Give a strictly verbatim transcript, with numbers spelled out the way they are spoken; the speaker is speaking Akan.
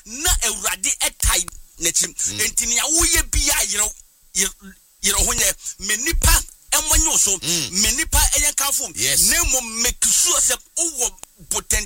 na Awurade etai n'achim enti ne awoye bia yero yero honye menipa emonyo so menipa eyenkanfo na mo make sure se owo potent